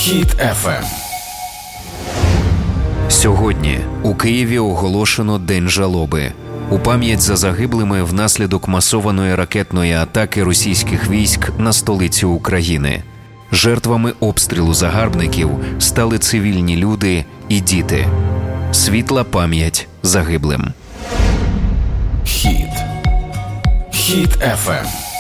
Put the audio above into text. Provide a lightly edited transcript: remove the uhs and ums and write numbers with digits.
Хіт FM. Сьогодні у Києві оголошено День жалоби. У пам'ять за загиблими внаслідок масованої ракетної атаки російських військ на столицю України. Жертвами обстрілу загарбників стали цивільні люди і діти. Світла пам'ять загиблим. Хіт FM.